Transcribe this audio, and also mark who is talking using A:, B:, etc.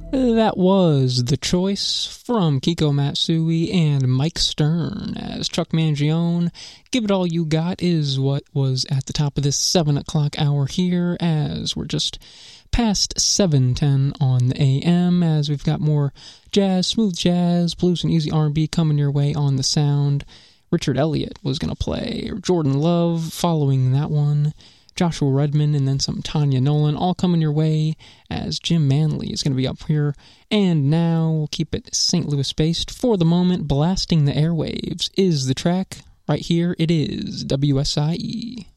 A: That was The Choice from Kiko Matsui and Mike Stern as Chuck Mangione. Give It All You Got is what was at the top of this 7 o'clock hour here, as we're just past 7:10 on the AM, as we've got more jazz, smooth jazz, blues, and easy R&B coming your way on the sound. Richard Elliott was going to play Jordan Love following that one. Joshua Redman, and then some Tanya Nolan, all coming your way, as Jim Manley is going to be up here. And now we'll keep it St. Louis-based for the moment. Blasting the airwaves is the track. Right here it is WSIE.